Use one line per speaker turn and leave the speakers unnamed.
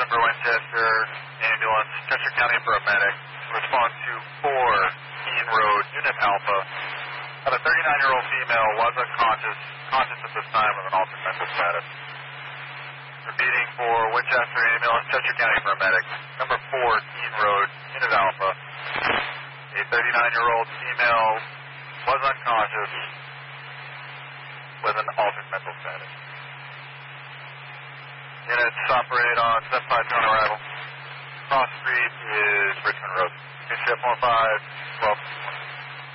Denver Winchester ambulance, Chester County paramedic, response to 4 Keene Road, Unit Alpha. A 39-year-old female was unconscious, conscious at this time with an altered mental status. Repeating for Winchester ambulance, Chester County paramedic, number 4 Keene Road, Unit Alpha. A 39-year-old female was unconscious with an altered mental status. Units operate on 75 on arrival. Cross street is Richmond Road. KCF 15, 12.